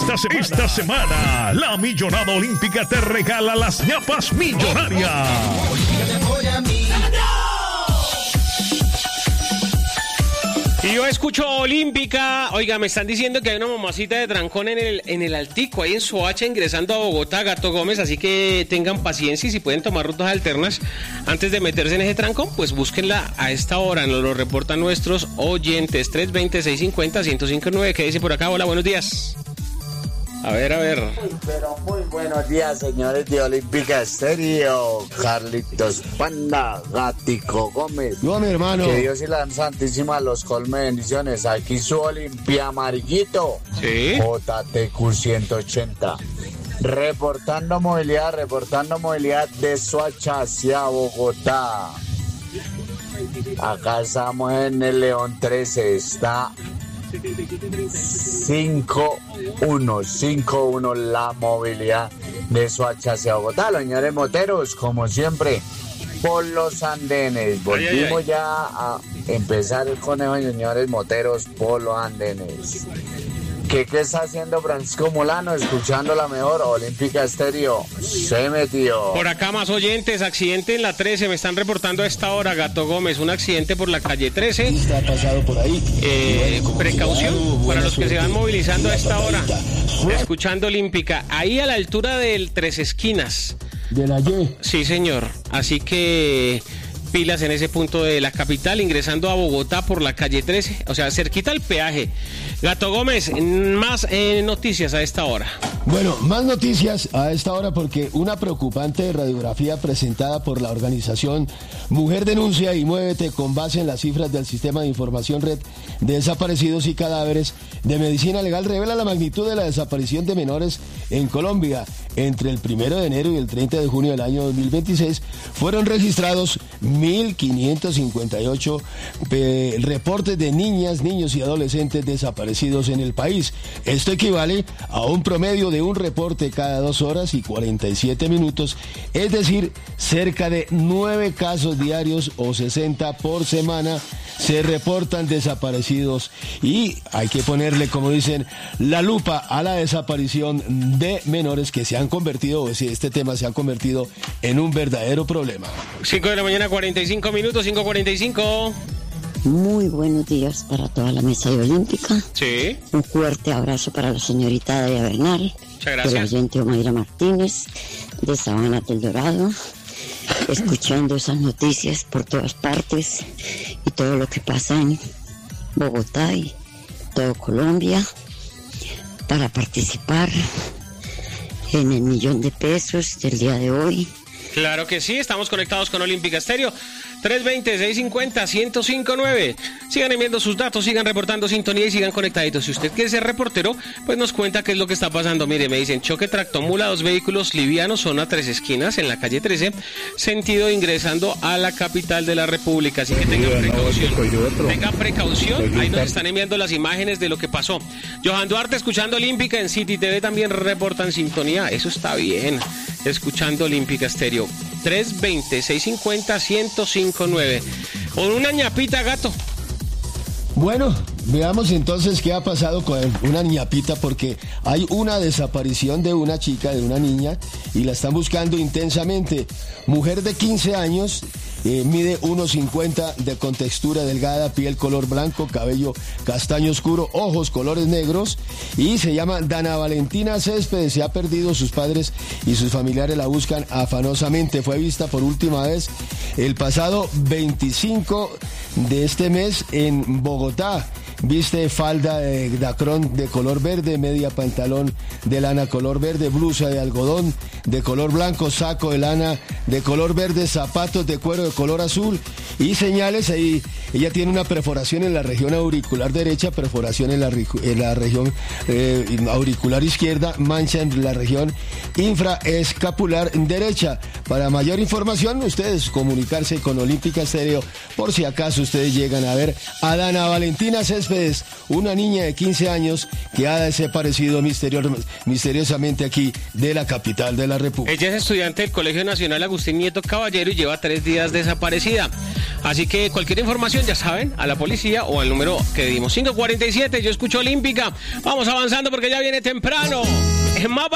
Esta semana, la Millonada Olímpica te regala las ñapas millonarias. Y yo escucho Olímpica. Oiga, me están diciendo que hay una mamacita de trancón en el Altico, ahí en Soacha, ingresando a Bogotá, Gato Gómez. Así que tengan paciencia y si pueden tomar rutas alternas antes de meterse en ese trancón, pues búsquenla a esta hora. Nos lo reportan nuestros oyentes. 320-650-1059. ¿Qué dice por acá? Hola, buenos días. A ver. Pero muy buenos días, señores de Olímpica Estéreo. Carlitos Panda, Gatico Gómez. No, mi hermano. Que Dios y la Santísima los colme de bendiciones. Aquí su Olimpia Amarillito. Sí. JTQ 180. Reportando movilidad de Soacha hacia Bogotá. Acá estamos en el León 13. Está 5-1 la movilidad de Soacha hacia Bogotá. Los señores moteros, como siempre, por los andenes. Volvimos ya a empezar el conejo, señores moteros, por los andenes. ¿Qué está haciendo Francisco Molano? Escuchando la mejor Olímpica Estéreo. Se metió. Por acá más oyentes. Accidente en la 13. Me están reportando a esta hora, Gato Gómez. Un accidente por la calle 13. Está pasado por ahí. Precaución para los que se van movilizando a esta hora. Escuchando Olímpica. Ahí a la altura del Tres Esquinas. De la Y. Sí, señor. Así que pilas en ese punto de la capital, ingresando a Bogotá por la calle 13, o sea, cerquita al peaje. Gato Gómez, más noticias a esta hora. Bueno, más noticias a esta hora porque una preocupante radiografía presentada por la organización Mujer Denuncia y Muévete con base en las cifras del Sistema de Información Red de Desaparecidos y Cadáveres de Medicina Legal revela la magnitud de la desaparición de menores en Colombia. Entre el 1 de enero y el 30 de junio del año 2026 fueron registrados 1.558 reportes de niñas, niños y adolescentes desaparecidos en el país. Esto equivale a un promedio de un reporte cada 2 horas y 47 minutos, es decir, cerca de 9 casos diarios o 60 por semana se reportan desaparecidos y hay que ponerle, como dicen, la lupa a la desaparición de menores que se han convertido, o este tema se ha convertido en un verdadero problema. 5 de la mañana, 45 minutos, 5:45. Muy buenos días para toda la mesa de Olímpica. Sí. Un fuerte abrazo para la señorita Daria Bernal. Muchas gracias. De la oyente Omaira Martínez, de Sabana del Dorado. Escuchando esas noticias por todas partes y todo lo que pasa en Bogotá y todo Colombia para participar en el $1.000.000 del día de hoy. Claro que sí, estamos conectados con Olímpica Estéreo. 320-650-1059. Sigan enviando sus datos, sigan reportando sintonía y sigan conectaditos. Si usted quiere ser reportero, pues nos cuenta qué es lo que está pasando. Mire, me dicen, choque tractomula, 2 vehículos livianos, zona Tres Esquinas, en la calle 13, sentido ingresando a la capital de la República. Así que tengan precaución. Tengan precaución. Ahí nos están enviando las imágenes de lo que pasó. Johan Duarte, escuchando Olímpica en City TV, también reportan sintonía. Eso está bien. Escuchando Olímpica Estéreo. 320-650-1059. Con una ñapita, Gato. Bueno, veamos entonces qué ha pasado con una ñapita, porque hay una desaparición de una chica, de una niña, y la están buscando intensamente. Mujer de 15 años, mide 1.50, de contextura delgada, piel color blanco, cabello castaño oscuro, ojos colores negros, y se llama Dana Valentina Céspedes. Se ha perdido, sus padres y sus familiares la buscan afanosamente. Fue vista por última vez el pasado 25 de este mes en Bogotá. Viste falda de dacrón de color verde, media pantalón de lana color verde, blusa de algodón de color blanco, saco de lana de color verde, zapatos de cuero de color azul y señales ahí. Ella tiene una perforación en la región auricular derecha, perforación en la región auricular izquierda, mancha en la región infraescapular derecha. Para mayor información, ustedes comunicarse con Olímpica Estéreo por si acaso ustedes llegan a ver a Dana Valentina Céspedes, una niña de 15 años que ha desaparecido misteriosamente aquí de la capital de la República. Ella es estudiante del Colegio Nacional Agustín Nieto Caballero y lleva 3 días desaparecida. Así que cualquier información, ya saben, a la policía o al número que dimos. 547, yo escucho Olímpica. Vamos avanzando porque ya viene temprano. Es más